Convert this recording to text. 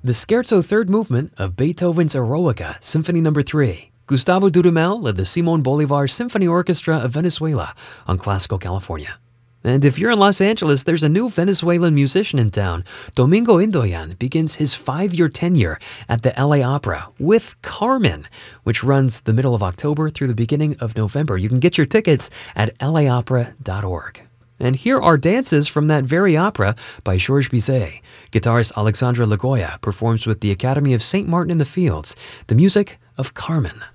The Scherzo Third Movement of Beethoven's Eroica, Symphony No. 3. Gustavo Dudamel led the Simon Bolivar Symphony Orchestra of Venezuela on Classical California. And if you're in Los Angeles, there's a new Venezuelan musician in town. Domingo Indoyan begins his 5-year tenure at the LA Opera with Carmen, which runs the middle of October through the beginning of November. You can get your tickets at laopera.org. And here are dances from that very opera by Georges Bizet. Guitarist Alexandra Lagoya performs with the Academy of St. Martin in the Fields, the music of Carmen.